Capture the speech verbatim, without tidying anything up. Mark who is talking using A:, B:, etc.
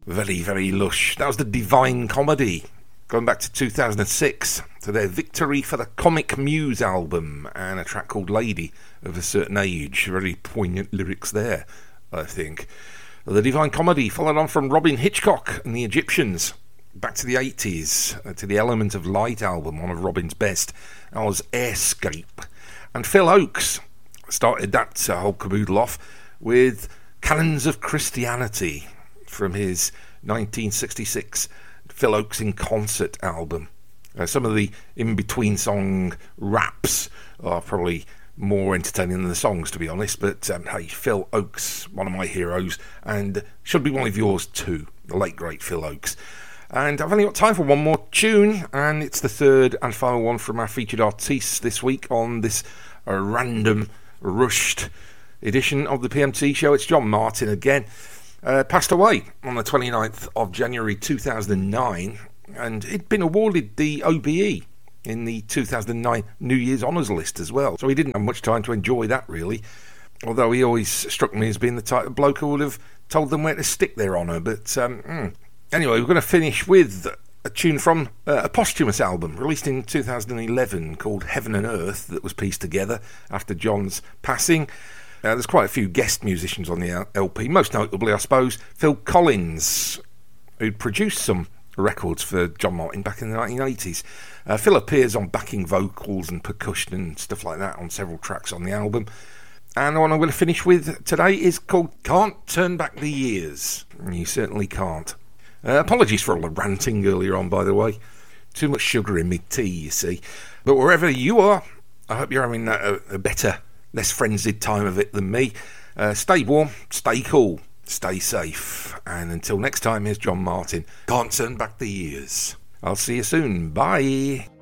A: Very, very lush. That was the Divine Comedy, going back to two thousand six, to their Victory for the Comic Muse album, and a track called Lady of a Certain Age. Very poignant lyrics there, I think. The Divine Comedy followed on from Robin Hitchcock and the Egyptians. Back to the eighties, uh, to the Element of Light album, one of Robin's best. That was Airscape. And Phil Oakes started that uh, whole caboodle off with Canons of Christianity from his nineteen sixty-six Phil Oakes in Concert album. Uh, some of the in-between song raps are probably more entertaining than the songs, to be honest, but um, hey, Phil Oakes, one of my heroes, and should be one of yours too, the late great Phil Oakes. And I've only got time for one more tune, and it's the third and final one from our featured artists this week on this uh, random, rushed edition of the P M T show. It's John Martin again. Uh, passed away on the twenty-ninth of January two thousand nine, and he'd been awarded the O B E in the two thousand nine New Year's Honours List as well, so he didn't have much time to enjoy that really, although he always struck me as being the type of bloke who would have told them where to stick their honour. But um, mm. anyway, we're going to finish with a tune from uh, a posthumous album released in two thousand eleven called Heaven and Earth, that was pieced together after John's passing. Uh, there's quite a few guest musicians on the L P, most notably, I suppose, Phil Collins, who'd produced some records for John Martin back in the nineteen eighties. Uh, Phil appears on backing vocals and percussion and stuff like that on several tracks on the album. And the one I'm going to finish with today is called Can't Turn Back the Years. You certainly can't. Uh, apologies for all the ranting earlier on, by the way. Too much sugar in me tea, you see. But wherever you are, I hope you're having a, a better, less frenzied time of it than me. Uh, stay warm, stay cool, stay safe. And until next time, here's John Martin. Can't turn back the years. I'll see you soon. Bye.